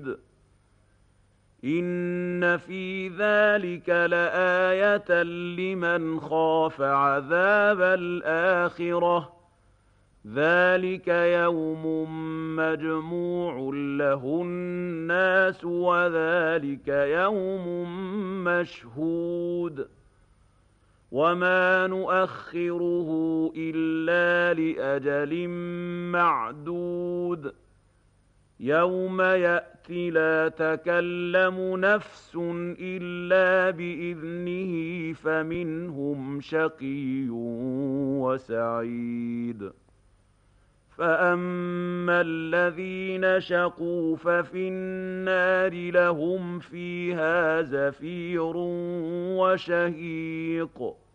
شديد إن في ذلك لآية لمن خاف عذاب الآخرة ذلك يوم مجموع له الناس وذلك يوم مشهود وما نؤخره إلا لأجل معدود يوم يأتي لا تكلم نفس إلا بإذنه فمنهم شقي وسعيد فأما الذين شقوا ففي النار لهم فيها زفير وشهيق